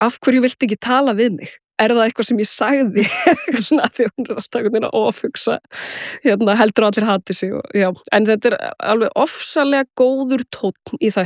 af hverju viltu ekki tala við mig? Er það eitthvað sem ég sagði? Eitthvað svona, því hún alltaf einhvern veginn að ofhugsa, heldur allir hati sig. En þetta alveg ofsalega góður tónn í þættinum.